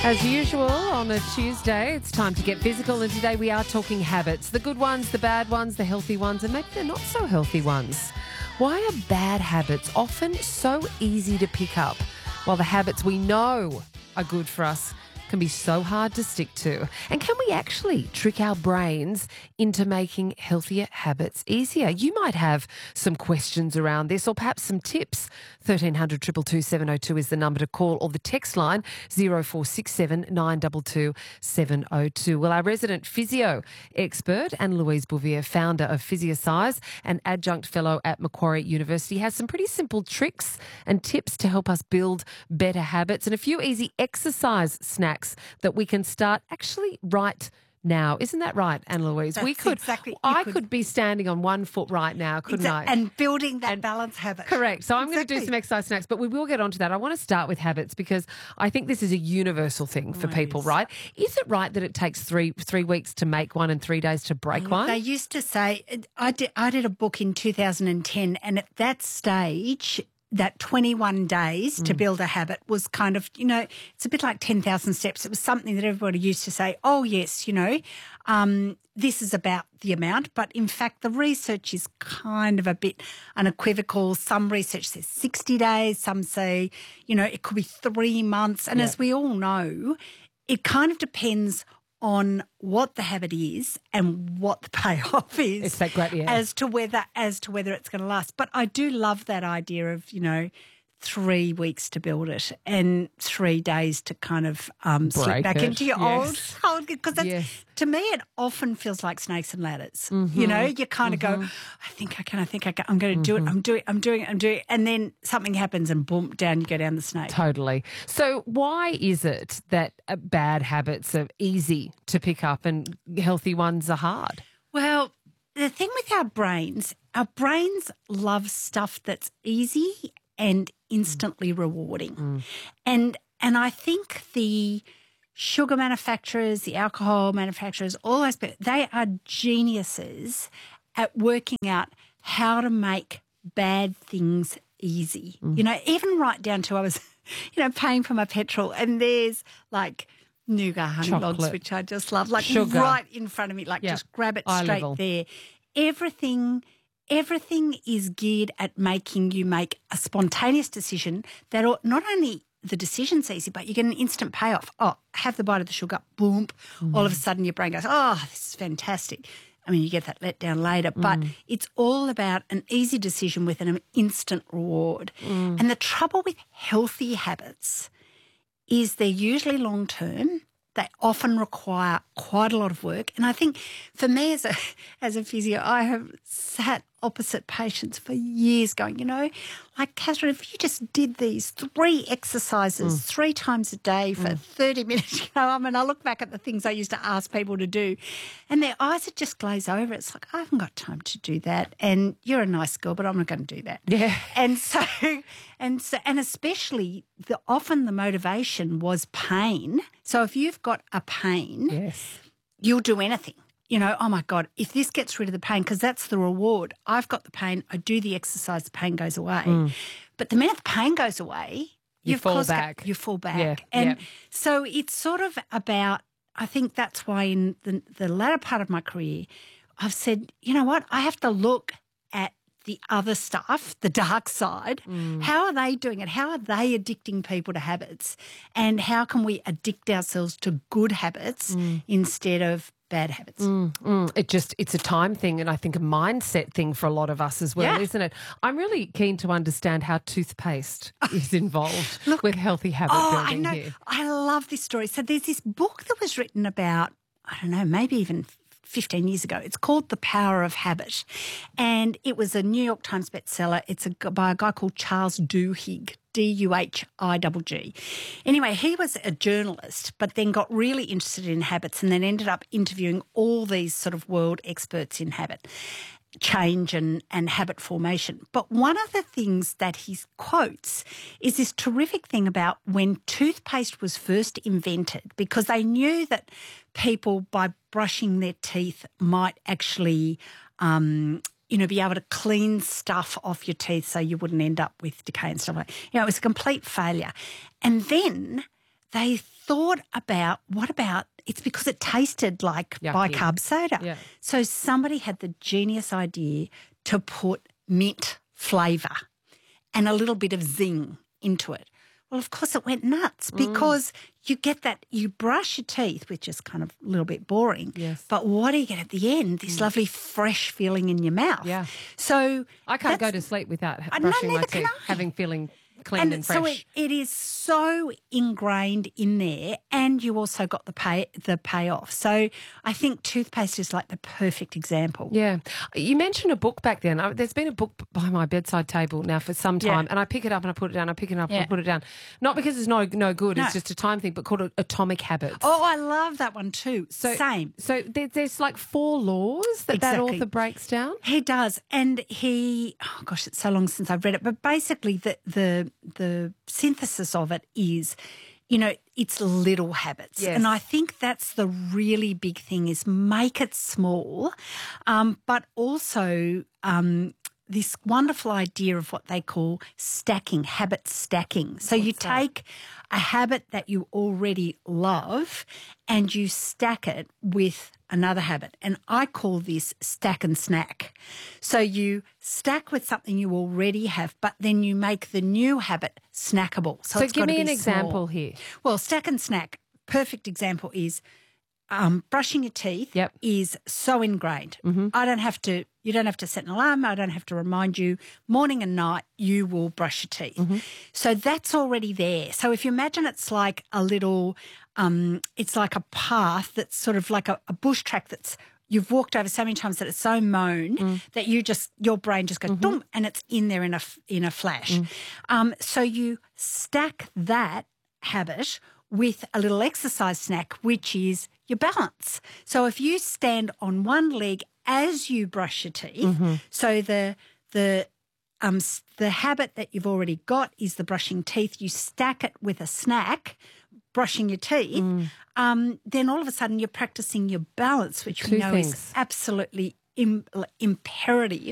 As usual, on a Tuesday, it's time to get physical, and today we are talking habits. The good ones, the bad ones, the healthy ones, and maybe the not so healthy ones. Why are bad habits often so easy to pick up, while the habits we know are good for us can be so hard to stick to? And can we actually trick our brains into making healthier habits easier? You might have some questions around this, or perhaps some tips. 1300 222 702 is the number to call, or the text line 0467 922 702. Well, our resident physio expert, Anne Louise Bouvier, founder of Physiosize and adjunct fellow at Macquarie University, has some pretty simple tricks and tips to help us build better habits, and a few easy exercise snacks that we can start actually right now. Isn't that right, Anne-Louise? That's We could. exactly. I could be standing on one foot right now, couldn't I? And building that balance habit. Correct. So I'm going to do some exercise snacks, but we will get onto that. I want to start with habits because I think this is a universal thing for people, right? Is it right that it takes three weeks to make one and 3 days to break one? They used to say, I did a book in 2010, and at that stage, that 21 days to build a habit was kind of, it's a bit like 10,000 steps. It was something that everybody used to say, oh, yes, this is about the amount. But in fact, the research is kind of a bit unequivocal. Some research says 60 days. Some say, it could be 3 months. And as we all know, it kind of depends on what the habit is and what the payoff is. It's that great, as to whether it's going to last. But I do love that idea of 3 weeks to build it and 3 days to kind of slip back into your old because to me it often feels like snakes and ladders. You kind of go, I think I can, I'm going to do it, I'm doing it, and then something happens and boom, down you go down the snake. Totally. So why is it that bad habits are easy to pick up and healthy ones are hard? Well, the thing with our brains love stuff that's easy and instantly rewarding. And I think the sugar manufacturers, the alcohol manufacturers, all those people, they are geniuses at working out how to make bad things easy. Even right down to I was, paying for my petrol and there's like nougat honey logs, which I just love, like sugar right in front of me, just grab it straight there. Everything is geared at making you make a spontaneous decision that not only the decision's easy, but you get an instant payoff. Oh, have the bite of the sugar, boom. All of a sudden your brain goes, oh, this is fantastic. I mean, you get that let down later, but it's all about an easy decision with an instant reward. And the trouble with healthy habits is they're usually long-term. They often require quite a lot of work. And I think for me as a physio, I have sat opposite patients for years going, like, Catherine, if you just did these 3 exercises 3 times a day for 30 minutes, I look back at the things I used to ask people to do and their eyes would just glaze over. It's like, I haven't got time to do that. And you're a nice girl, but I'm not going to do that. Yeah. And especially often the motivation was pain. So if you've got a pain, you'll do anything. Oh, my God, if this gets rid of the pain, because that's the reward. I've got the pain. I do the exercise. The pain goes away. But the minute the pain goes away, you fall back. You fall back. Yeah, and so it's sort of about, I think that's why in the latter part of my career, I've said, you know what, I have to look at the other stuff, the dark side. How are they doing it? How are they addicting people to habits? And how can we addict ourselves to good habits instead of bad habits? It's a time thing, and I think a mindset thing for a lot of us as well, isn't it? I'm really keen to understand how toothpaste is involved with healthy habit building. I know. Here. I love this story. So there's this book that was written about, I don't know, maybe even 15 years ago. It's called The Power of Habit, and it was a New York Times bestseller. It's by a guy called Charles Duhigg, Duhigg. Anyway, he was a journalist, but then got really interested in habits and then ended up interviewing all these sort of world experts in habit change and habit formation. But one of the things that he quotes is this terrific thing about when toothpaste was first invented, because they knew that people by brushing their teeth might actually be able to clean stuff off your teeth so you wouldn't end up with decay and stuff like that. It was a complete failure. And then they thought about what about it's because it tasted like Yucky. bicarb soda. Yeah. So somebody had the genius idea to put mint flavour and a little bit of zing into it. Well, of course, it went nuts because you get that, you brush your teeth, which is kind of a little bit boring. Yes. But what do you get at the end? This lovely fresh feeling in your mouth. Yeah. So I can't go to sleep without No, brushing my neither can teeth, I. feeling clean and fresh. so it is so ingrained in there, and you also got the payoff. So I think toothpaste is like the perfect example. Yeah. You mentioned a book back then. There's been a book by my bedside table now for some time, and I pick it up and I put it down, I pick it up and I put it down. Not because it's no good, it's just a time thing, but called Atomic Habits. Oh, I love that one too. Same. So there's like 4 laws that Exactly. author breaks down? He does, and oh gosh, it's so long since I've read it. But basically, the synthesis of it is, it's little habits, Yes. and I think that's the really big thing: is make it small, but also this wonderful idea of what they call stacking, habit stacking. So you take a habit that you already love and you stack it with another habit. And I call this stack and snack. So you stack with something you already have, but then you make the new habit snackable. So it's give gotta me an be example small. here. Well, stack and snack, perfect example is brushing your teeth is so ingrained. You don't have to set an alarm. I don't have to remind you. Morning and night, you will brush your teeth. So that's already there. So if you imagine it's like a little, it's like a path that's sort of like a bush track that's you've walked over so many times that it's so mown that your brain just goes boom, and it's in there in a flash. So you stack that habit with a little exercise snack, which is your balance. So if you stand on one leg as you brush your teeth, so the habit that you've already got is the brushing teeth, you stack it with a snack, brushing your teeth, then all of a sudden you're practicing your balance, which we know is absolutely imperative